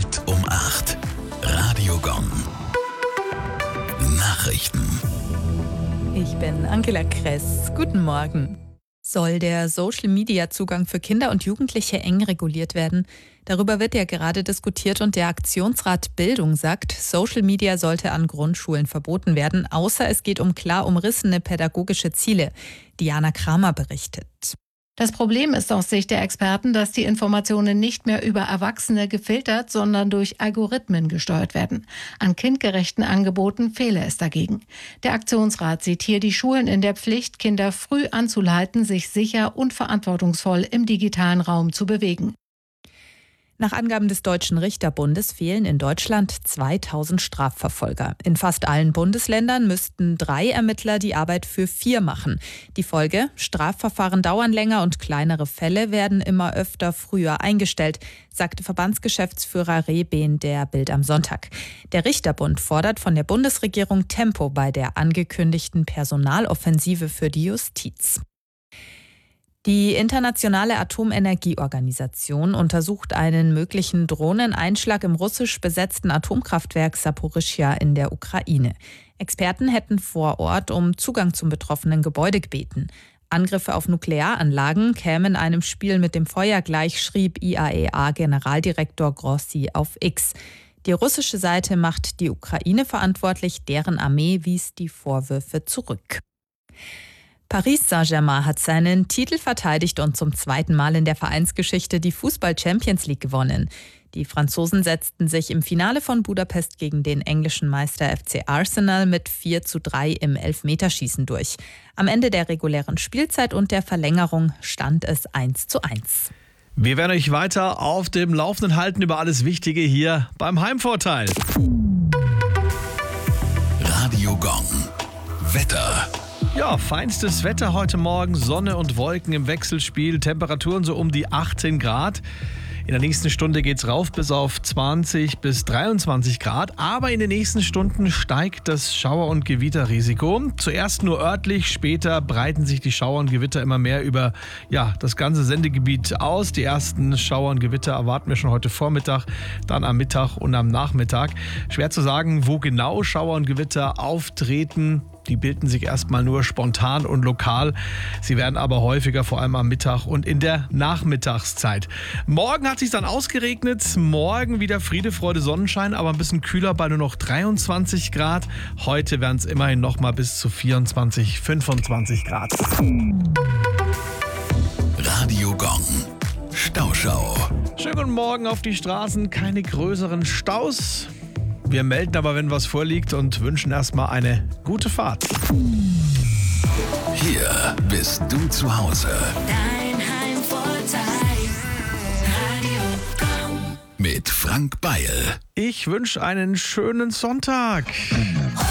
Zeit um 8. Radio Gong. Nachrichten. Ich bin Angela Kress. Guten Morgen. Soll der Social-Media-Zugang für Kinder und Jugendliche eng reguliert werden? Darüber wird ja gerade diskutiert und der Aktionsrat Bildung sagt, Social Media sollte an Grundschulen verboten werden, außer es geht um klar umrissene pädagogische Ziele. Diana Kramer berichtet. Das Problem ist aus Sicht der Experten, dass die Informationen nicht mehr über Erwachsene gefiltert, sondern durch Algorithmen gesteuert werden. An kindgerechten Angeboten fehle es dagegen. Der Aktionsrat sieht hier die Schulen in der Pflicht, Kinder früh anzuleiten, sich sicher und verantwortungsvoll im digitalen Raum zu bewegen. Nach Angaben des Deutschen Richterbundes fehlen in Deutschland 2000 Strafverfolger. In fast allen Bundesländern müssten 3 Ermittler die Arbeit für 4 machen. Die Folge: Strafverfahren dauern länger und kleinere Fälle werden immer öfter früher eingestellt, sagte Verbandsgeschäftsführer Rehbehn der Bild am Sonntag. Der Richterbund fordert von der Bundesregierung Tempo bei der angekündigten Personaloffensive für die Justiz. Die Internationale Atomenergieorganisation untersucht einen möglichen Drohneneinschlag im russisch besetzten Atomkraftwerk Saporischschja in der Ukraine. Experten hätten vor Ort um Zugang zum betroffenen Gebäude gebeten. Angriffe auf Nuklearanlagen kämen einem Spiel mit dem Feuer gleich, schrieb IAEA-Generaldirektor Grossi auf X. Die russische Seite macht die Ukraine verantwortlich, deren Armee wies die Vorwürfe zurück. Paris Saint-Germain hat seinen Titel verteidigt und zum 2. Mal in der Vereinsgeschichte die Fußball-Champions League gewonnen. Die Franzosen setzten sich im Finale von Budapest gegen den englischen Meister FC Arsenal mit 4:3 im Elfmeterschießen durch. Am Ende der regulären Spielzeit und der Verlängerung stand es 1:1. Wir werden euch weiter auf dem Laufenden halten über alles Wichtige hier beim Heimvorteil. Radio Gong. Wetter. Ja, feinstes Wetter heute Morgen, Sonne und Wolken im Wechselspiel, Temperaturen so um die 18 Grad. In der nächsten Stunde geht's rauf bis auf 20 bis 23 Grad, aber in den nächsten Stunden steigt das Schauer- und Gewitterrisiko. Zuerst nur örtlich, später breiten sich die Schauer und Gewitter immer mehr über das ganze Sendegebiet aus. Die ersten Schauer und Gewitter erwarten wir schon heute Vormittag, dann am Mittag und am Nachmittag. Schwer zu sagen, wo genau Schauer und Gewitter auftreten. Die bilden sich erstmal nur spontan und lokal. Sie werden aber häufiger, vor allem am Mittag und in der Nachmittagszeit. Morgen hat es sich dann ausgeregnet. Morgen wieder Friede, Freude, Sonnenschein, aber ein bisschen kühler bei nur noch 23 Grad. Heute werden es immerhin noch mal bis zu 24, 25 Grad. Radio Gong. Stauschau. Schönen guten Morgen auf die Straßen. Keine größeren Staus. Wir melden aber, wenn was vorliegt und wünschen erstmal eine gute Fahrt. Hier bist du zu Hause. Dein Heimvorteil, Radio Gong. Mit Frank Beil. Ich wünsche einen schönen Sonntag.